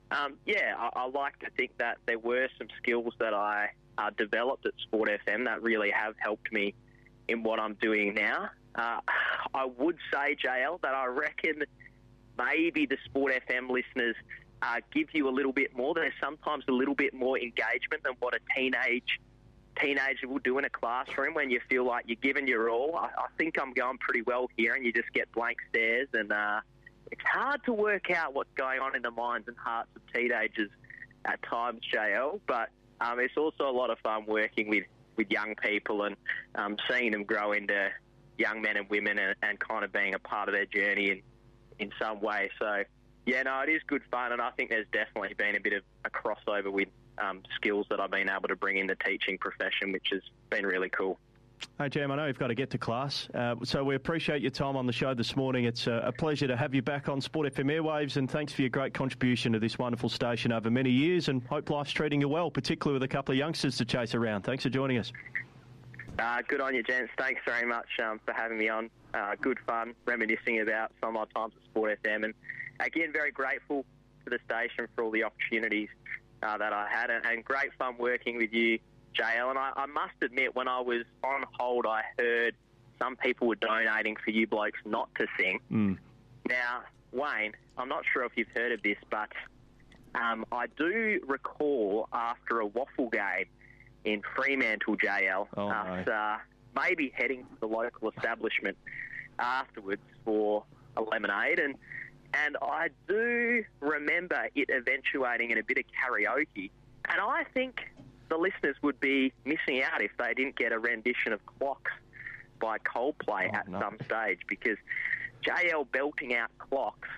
I like to think that there were some skills that I developed at Sport FM that really have helped me in what I'm doing now. I would say, JL, that I reckon maybe the Sport FM listeners give you a little bit more. There's sometimes a little bit more engagement than what a teenager will do in a classroom when you feel like you're giving your all. I think I'm going pretty well here, and you just get blank stares, and it's hard to work out what's going on in the minds and hearts of teenagers at times, JL, but it's also a lot of fun working with young people and seeing them grow into young men and women and kind of being a part of their journey in some way. So, yeah, no, it is good fun, and I think there's definitely been a bit of a crossover with skills that I've been able to bring in the teaching profession, which has been really cool. Hey, Jam, I know you've got to get to class, so we appreciate your time on the show this morning. It's a pleasure to have you back on Sport FM airwaves, and thanks for your great contribution to this wonderful station over many years, and hope life's treating you well, particularly with a couple of youngsters to chase around. Thanks for joining us. Good on you, gents. Thanks very much for having me on. Good fun, reminiscing about some of my times at Sport FM. And, again, very grateful to the station for all the opportunities that I had. And great fun working with you, JL. And I must admit, when I was on hold, I heard some people were donating for you blokes not to sing. Now, Wayne, I'm not sure if you've heard of this, but I do recall after a Waffle game in Fremantle, JL, maybe heading to the local establishment afterwards for a lemonade. And I do remember it eventuating in a bit of karaoke. And I think the listeners would be missing out if they didn't get a rendition of Clocks by Coldplay at some stage, because JL belting out Clocks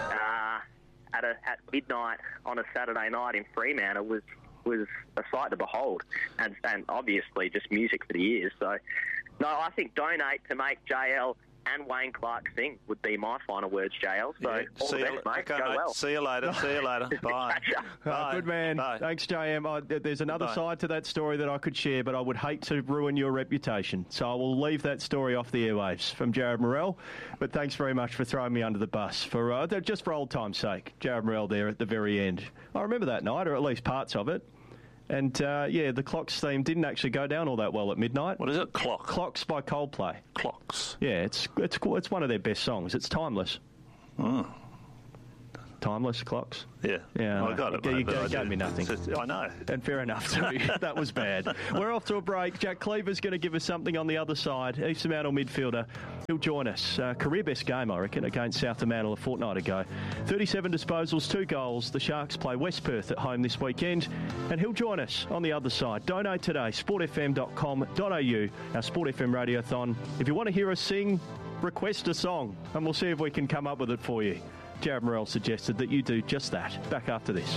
at midnight on a Saturday night in Fremantle was a sight to behold, and obviously just music for the ears. So, no, I think donate to make JL and Wayne Clark-Singh would be my final words, JL. So all the best, mate. Go well. See you later. Bye. Bye. Good man. Bye. Thanks, JM. There's another side to that story that I could share, but I would hate to ruin your reputation. So I will leave that story off the airwaves from Jared Morrell. But thanks very much for throwing me under the bus, for just for old time's sake. Jared Morrell there at the very end. I remember that night, or at least parts of it. And, the Clocks theme didn't actually go down all that well at midnight. What is it? Clocks by Coldplay. Clocks. Yeah, it's one of their best songs. It's timeless. Oh. Timeless Clocks. Yeah. Yeah. I got it, You mate, gave me nothing. I know. And fair enough, too. That was bad. We're off to a break. Jack Cleaver's going to give us something on the other side. Eastern Mantle midfielder. He'll join us. Career best game, I reckon, against South Mantle a fortnight ago. 37 disposals, 2 goals. The Sharks play West Perth at home this weekend. And he'll join us on the other side. Donate today, sportfm.com.au, our Sport FM Radiothon. If you want to hear us sing, request a song, and we'll see if we can come up with it for you. Jared Morrell suggested that you do just that. Back after this.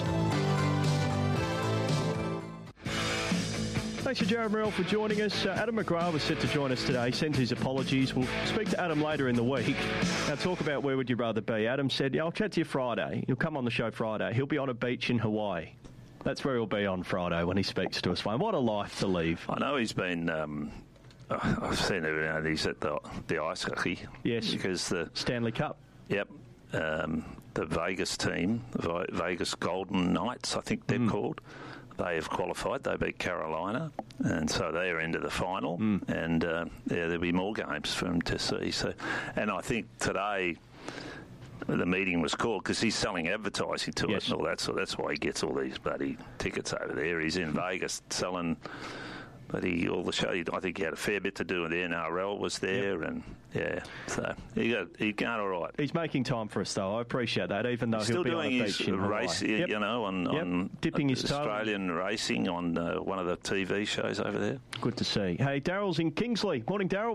Thanks to Jared Morrell for joining us. Adam McGrath was set to join us today. He sent his apologies. We'll speak to Adam later in the week. Now, talk about where would you rather be. Adam said, I'll chat to you Friday. He'll come on the show Friday. He'll be on a beach in Hawaii. That's where he'll be on Friday when he speaks to us. What a life to leave. I know he's been... I've seen it. He's at the ice hockey. Yes. Because the Stanley Cup. Yep. The Vegas team, Vegas Golden Knights, I think they're called. They have qualified. They beat Carolina, and so they're into the final. And there'll be more games for him to see. So, and I think today the meeting was called because he's selling advertising to it and all that. So that's why he gets all these bloody tickets over there. He's in Vegas selling. But all the show, I think he had a fair bit to do with the NRL was there, and so he's going all right. He's making time for us, though. I appreciate that, even though he'll be on the beach in Hawaii. Race, on dipping his toe. Australian racing on one of the TV shows over there. Good to see. Hey, Daryl's in Kingsley. Morning, Daryl.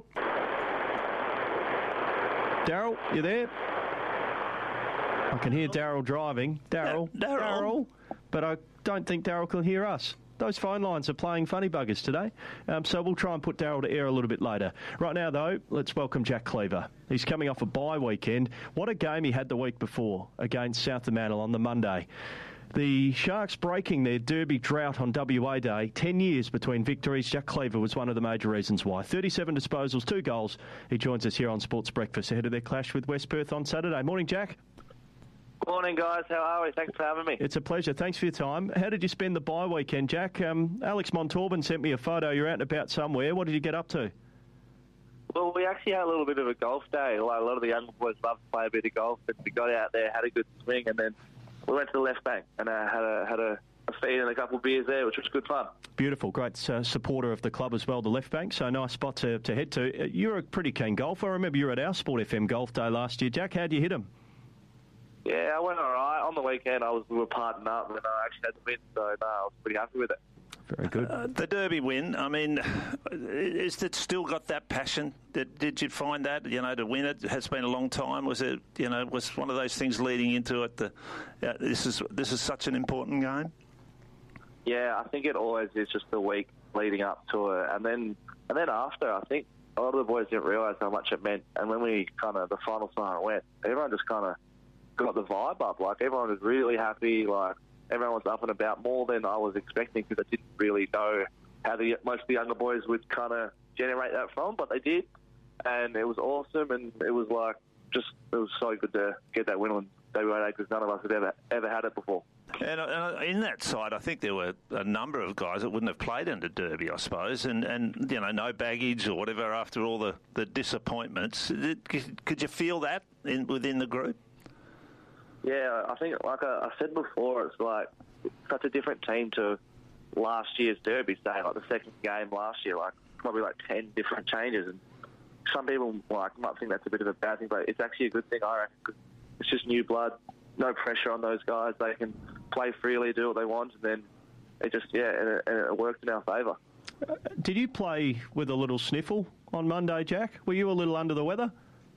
Daryl, you there? I can hear Daryl driving. Daryl. But I don't think Daryl can hear us. Those phone lines are playing funny buggers today, so we'll try and put Daryl to air a little bit later. Right now, though, let's welcome Jack Cleaver. He's coming off a bye weekend. What a game he had the week before against South Mantle on the Monday. The Sharks breaking their Derby drought on WA Day. 10 years between victories. Jack Cleaver was one of the major reasons why. 37 disposals, 2 goals. He joins us here on Sports Breakfast ahead of their clash with West Perth on Saturday. Morning, Jack. Morning, guys. How are we? Thanks for having me. It's a pleasure. Thanks for your time. How did you spend the bye weekend, Jack? Alex Montalban sent me a photo. You're out and about somewhere. What did you get up to? Well, we actually had a little bit of a golf day. Like, a lot of the young boys love to play a bit of golf. But we got out there, had a good swing, and then we went to the left bank and had a feed and a couple of beers there, which was good fun. Beautiful. Great supporter of the club as well, the left bank. So nice spot to head to. You're a pretty keen golfer. I remember you were at our Sport FM Golf Day last year. Jack, how'd you hit him? Yeah, I went all right. On the weekend, we were parting up, and I actually had the win, so no, I was pretty happy with it. Very good. The Derby win, I mean, is it still got that passion? Did you find that, to win it has been a long time? Was it, was one of those things leading into it, this is such an important game? Yeah, I think it always is just the week leading up to it. And then after, I think a lot of the boys didn't realise how much it meant. And when the final siren went, everyone just kind of got the vibe up. Like, everyone was really happy. Like, everyone was up and about more than I was expecting, because I didn't really know how most of the younger boys would kind of generate that from, but they did. And it was awesome, and it was it was so good to get that win on WA, because none of us had ever had it before. And in that side, I think there were a number of guys that wouldn't have played under Derby, I suppose, and no baggage or whatever after all the disappointments. Could you feel that within the group? Yeah, I think, like I said before, it's like such a different team to last year's Derby, say, like the second game last year, like probably 10 different changes. And some people might think that's a bit of a bad thing, but it's actually a good thing, I reckon, because it's just new blood, no pressure on those guys. They can play freely, do what they want, and then it worked in our favour. Did you play with a little sniffle on Monday, Jack? Were you a little under the weather?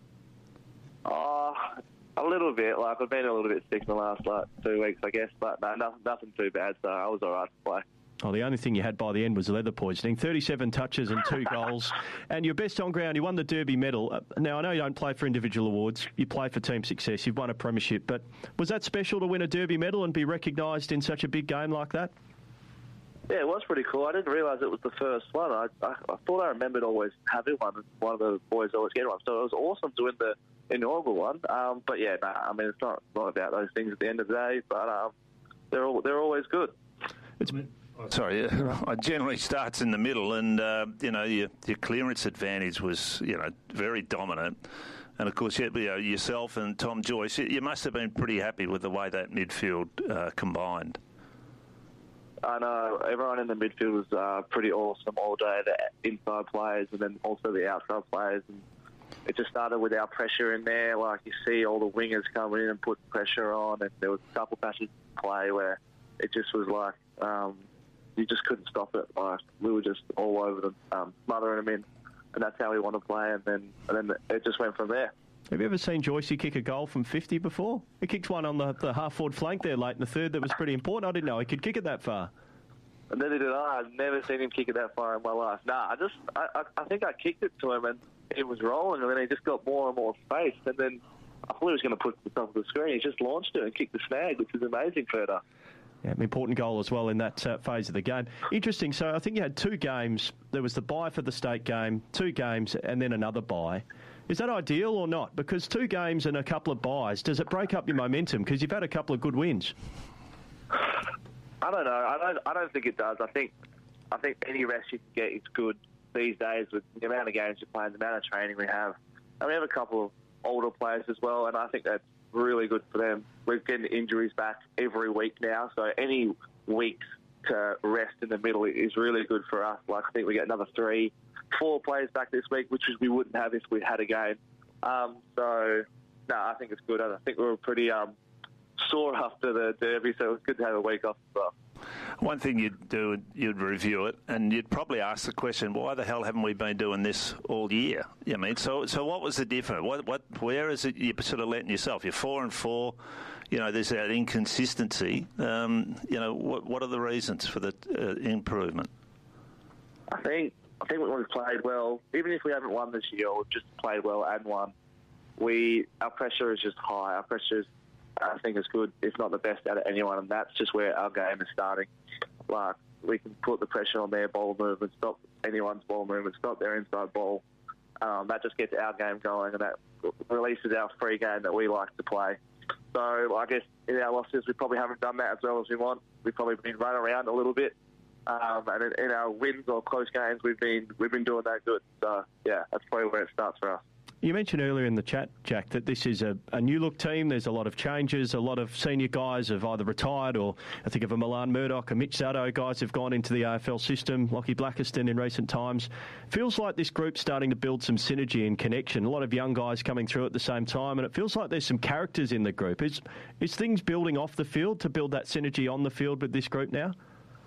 A little bit. I've been a little bit sick in the last 2 weeks, I guess, but no, nothing too bad, so I was all right to play. Oh, the only thing you had by the end was leather poisoning. 37 touches and 2 goals. And your best on ground, you won the Derby medal. Now, I know you don't play for individual awards. You play for team success. You've won a premiership. But was that special to win a Derby medal and be recognised in such a big game like that? Yeah, it was pretty cool. I didn't realise it was the first one. I thought I remembered always having one, and one of the boys always getting one. So it was awesome to win the inaugural one. But yeah, I mean, it's not about those things at the end of the day. But they're always good. Sorry, it generally starts in the middle, and your clearance advantage was very dominant. And of course, yourself and Tom Joyce, you must have been pretty happy with the way that midfield combined. I know everyone in the midfield was pretty awesome all day. The inside players and then also the outside players. And it just started with our pressure in there. Like you see all the wingers coming in and put pressure on, and there was a couple passages of play where it just was like you just couldn't stop it. Like we were just all over them, smothering them in, and that's how we want to play. And then it just went from there. Have you ever seen Joycey kick a goal from 50 before? He kicked one on the half-forward flank there late in the third that was pretty important. I didn't know he could kick it that far. And neither did I. I've never seen him kick it that far in my life. Nah, I think I kicked it to him and it was rolling, and then he just got more and more space. And then I thought he was going to put it to the top of the screen. He just launched it and kicked the snag, which is amazing further. Yeah, an important goal as well in that phase of the game. Interesting. So I think you had 2 games. There was the bye for the state game, 2 games, and then another bye. Is that ideal or not? Because 2 games and a couple of byes, does it break up your momentum? Because you've had a couple of good wins. I don't know. I don't think it does. I think any rest you can get is good these days with the amount of games you play and the amount of training we have. And we have a couple of older players as well, and I think that's really good for them. We're getting injuries back every week now, so any weeks to rest in the middle is really good for us. Like I think we get another 3-4 players back this week, which we wouldn't have if we had a game. I think it's good. I think we were pretty sore after the Derby, so it was good to have a week off as well. One thing you'd do, you'd review it, and you'd probably ask the question, why the hell haven't we been doing this all year? I mean, so what was the difference? Where is it you're sort of letting yourself? You're 4-4. There's that inconsistency. What are the reasons for the improvement? I think when we've played well, even if we haven't won this year, we've just played well and won. Our pressure is just high. Our pressure is, I think, is good, if not the best out of anyone, and that's just where our game is starting. Like, we can put the pressure on their ball movement, stop anyone's ball movement, stop their inside ball. That just gets our game going, and that releases our free game that we like to play. So I guess in our losses, we probably haven't done that as well as we want. We've probably been run around a little bit. And in our wins or close games, we've been doing that good. So, yeah, that's probably where it starts for us. You mentioned earlier in the chat, Jack, that this is a new-look team. There's a lot of changes. A lot of senior guys have either retired or I think of a Milan Murdoch, a Mitch Zaddo, guys have gone into the AFL system, Lockie Blackiston in recent times. Feels like this group's starting to build some synergy and connection. A lot of young guys coming through at the same time, and it feels like there's some characters in the group. Is things building off the field to build that synergy on the field with this group now?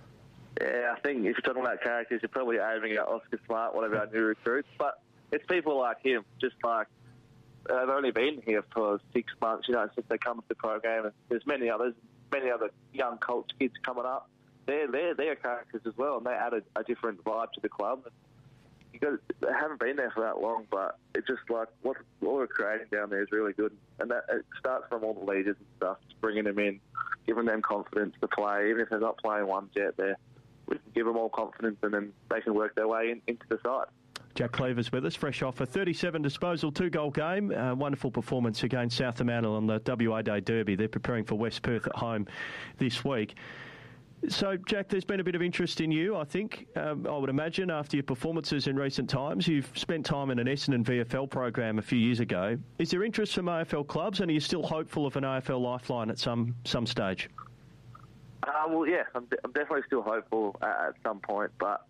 Yeah, I think if you're talking about characters, you're probably aiming at Oscar Smart, one of our new recruits. But it's people like him, just like they've only been here for 6 months, since they come to the program. And there's many other young Colts kids coming up. They're characters as well, and they add a different vibe to the club. They haven't been there for that long, but it's just like what we're creating down there is really good. And that it starts from all the leaders and stuff, just bringing them in, giving them confidence to play, even if they're not playing ones yet. We can give them all confidence, and then they can work their way into the side. Jack Cleaver's with us, fresh off a 37 disposal, 2-goal game. Wonderful performance against South Fremantle on the WA Day Derby. They're preparing for West Perth at home this week. So, Jack, there's been a bit of interest in you, I think. I would imagine after your performances in recent times. You've spent time in an Essendon VFL program a few years ago. Is there interest from AFL clubs, and are you still hopeful of an AFL lifeline at some stage? Well, yeah, I'm definitely still hopeful at some point. But,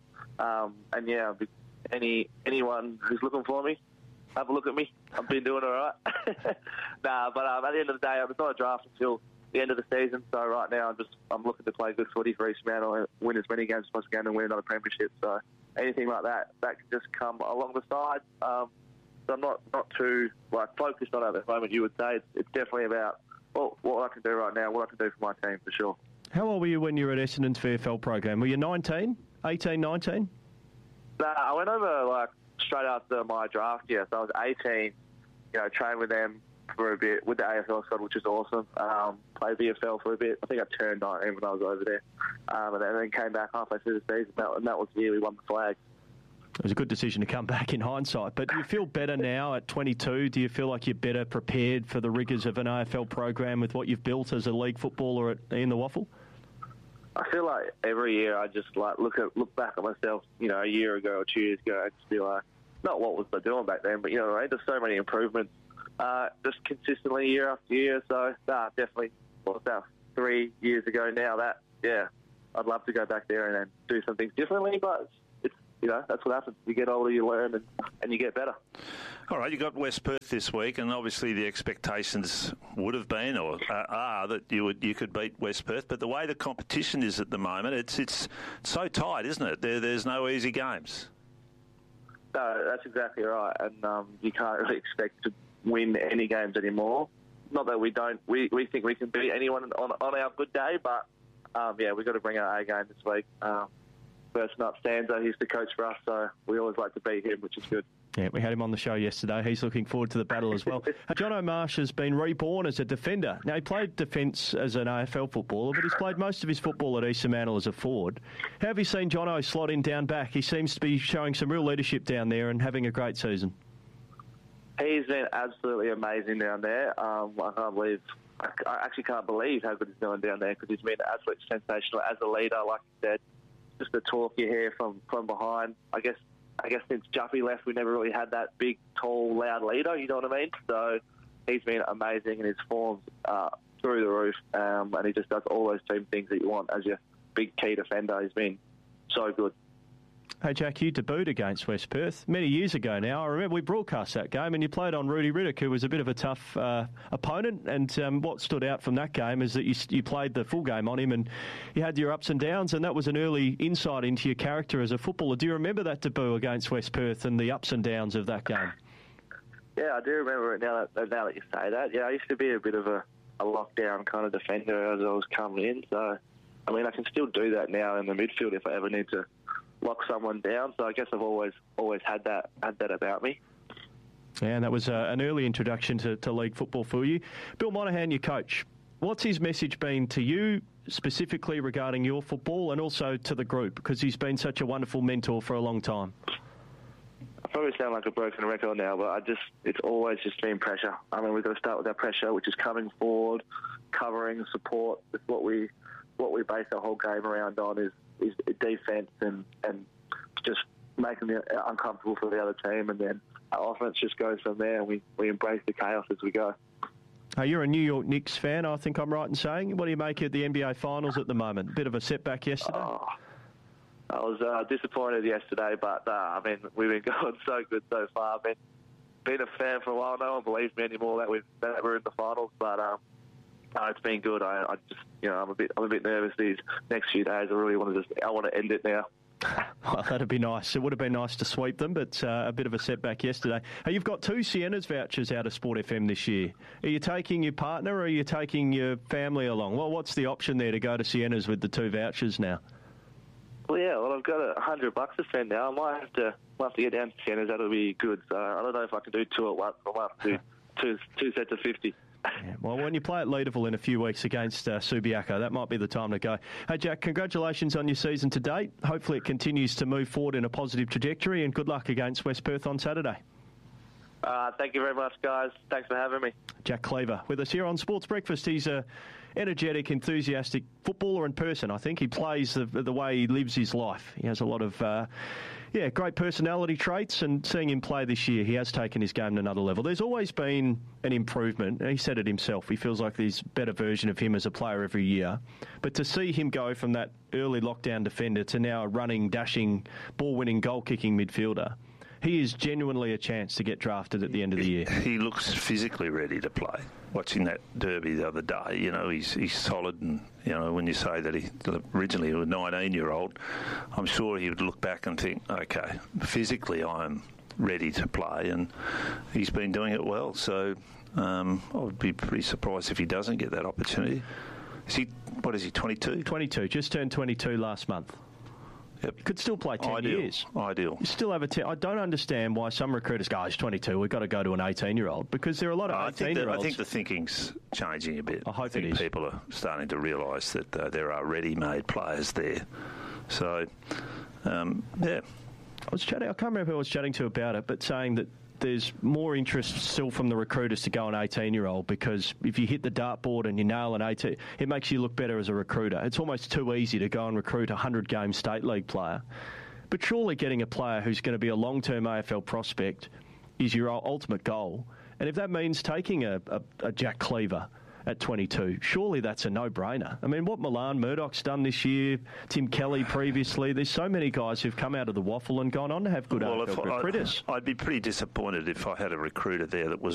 anyone who's looking for me, have a look at me. I've been doing all right. But at the end of the day, it's not a draft until the end of the season. So right now, I'm looking to play good footy for East Fremantle and win as many games as possible and win another premiership. So anything like that can just come along the side. So I'm not too focused on it at the moment. You would say it's definitely about what I can do right now, what I can do for my team for sure. How old were you when you were at Essendon's VFL program? Were you 19, 18, 19? Nah, I went over straight after my draft year, so I was 18. Trained with them for a bit with the AFL squad, which is awesome. Played VFL for a bit. I think I turned 19 when I was over there, and then came back halfway through the season. And that was the year we won the flag. It was a good decision to come back in hindsight. But do you feel better now at 22? Do you feel like you're better prepared for the rigours of an AFL program with what you've built as a league footballer in the Waffle? I feel like every year I just look back at myself, a year ago or 2 years ago, and just be like, not what was I doing back then, but there's so many improvements, just consistently year after year. So definitely, what was that, 3 years ago now? I'd love to go back there and then do some things differently, but it's that's what happens. You get older, you learn, and you get better. All right, you got West Perth this week, and obviously the expectations would have been or are that you could beat West Perth. But the way the competition is at the moment, it's so tight, isn't it? There's no easy games. No, that's exactly right, and you can't really expect to win any games anymore. Not that we don't. We think we can beat anyone on our good day, but we've got to bring our A game this week. First up, Stanza, he's the coach for us, so we always like to beat him, which is good. Yeah, we had him on the show yesterday. He's looking forward to the battle as well. Jono Marsh has been reborn as a defender. Now, he played defence as an AFL footballer, but he's played most of his football at East Fremantle as a forward. How have you seen Jono slot in down back? He seems to be showing some real leadership down there and having a great season. He's been absolutely amazing down there. I actually can't believe how good he's doing down there because he's been absolutely sensational as a leader, like you said. Just the talk you hear from behind. I guess since Juffy left, we never really had that big, tall, loud leader, you know what I mean? So he's been amazing and his form's through the roof, and he just does all those team things that you want as your big key defender. He's been so good. Hey, Jack, you debuted against West Perth many years ago now. I remember we broadcast that game and you played on Rudy Riddick, who was a bit of a tough opponent. And what stood out from that game is that you played the full game on him and you had your ups and downs, and that was an early insight into your character as a footballer. Do you remember that debut against West Perth and the ups and downs of that game? Yeah, I do remember it now that you say that. Yeah, I used to be a bit of a lockdown kind of defender as I was coming in. So, I mean, I can still do that now in the midfield if I ever need to lock someone down. So I guess I've always had that about me. Yeah, and that was an early introduction to league football for you. Bill Monahan, your coach. What's his message been to you specifically regarding your football and also to the group? Because he's been such a wonderful mentor for a long time. I probably sound like a broken record now, but it's always just been pressure. I mean, we've got to start with our pressure, which is coming forward, covering, support. It's what we base our whole game around on is defence and just making it uncomfortable for the other team, and then our offense just goes from there, and we embrace the chaos as we go. You're a New York Knicks fan, I think I'm right in saying. What do you make of the NBA Finals at the moment? Bit of a setback yesterday? I was disappointed yesterday, but I mean, we've been going so good so far. I've been a fan for a while. No one believes me anymore that we're in the finals, but it's been good. I just, I'm a bit nervous these next few days. I really want to end it now. Well, that'd be nice. It would have been nice to sweep them, but a bit of a setback yesterday. Hey, you've got 2 Sienna's vouchers out of Sport FM this year. Are you taking your partner or are you taking your family along? Well, what's the option there to go to Sienna's with the 2 vouchers now? Well, I've got $100 to spend now. I might have to get down to Sienna's. That'll be good. So I don't know if I can do 2 at once. I might have to do two sets of 50. Yeah, well, when you play at Leederville in a few weeks against Subiaco, that might be the time to go. Hey, Jack, congratulations on your season to date. Hopefully it continues to move forward in a positive trajectory, and good luck against West Perth on Saturday. Thank you very much, guys. Thanks for having me. Jack Cleaver with us here on Sports Breakfast. He's a energetic, enthusiastic footballer and person. I think he plays the way he lives his life. He has a lot of great personality traits, and seeing him play this year, he has taken his game to another level. There's always been an improvement. He said it himself. He feels like there's a better version of him as a player every year. But to see him go from that early lockdown defender to now a running, dashing, ball-winning, goal-kicking midfielder, he is genuinely a chance to get drafted at the end of the year. He looks physically ready to play. Watching that derby the other day, he's solid, and when you say that he originally was a 19-year-old, I'm sure he would look back and think, okay, physically I'm ready to play, and he's been doing it well. So I would be pretty surprised if he doesn't get that opportunity. Is he what is he, 22? 22, just turned 22 last month. Yep. Could still play 10 Ideal. years. Ideal. You still have a 10. I don't understand why some recruiters go, he's 22, we've got to go to an 18-year-old, because there are a lot of 18-year-olds. I think the thinking's changing a bit. I hope think it is. People are starting to realise that there are ready-made players there. So, yeah. I can't remember who I was chatting to about it, but saying that there's more interest still from the recruiters to go an 18-year-old, because if you hit the dartboard and you nail an 18, it makes you look better as a recruiter. It's almost too easy to go and recruit a 100-game state league player. But surely getting a player who's going to be a long-term AFL prospect is your ultimate goal. And if that means taking a Jack Cleaver at 22, surely that's a no-brainer. I mean, what Milan Murdoch's done this year, Tim Kelly previously, there's so many guys who've come out of the waffle and gone on to have good AFL careers. I'd be pretty disappointed if I had a recruiter there that was